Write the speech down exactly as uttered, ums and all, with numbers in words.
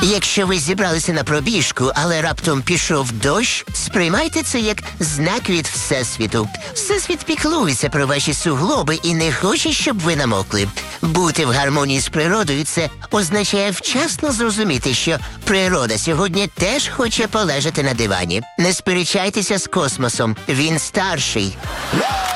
Якщо ви зібралися на пробіжку, але раптом пішов дощ, сприймайте це як знак від Всесвіту. Всесвіт піклується про ваші суглоби і не хоче, щоб ви намокли. Бути в гармонії з природою – це означає вчасно зрозуміти, що природа сьогодні теж хоче полежати на дивані. Не сперечайтеся з космосом, він старший.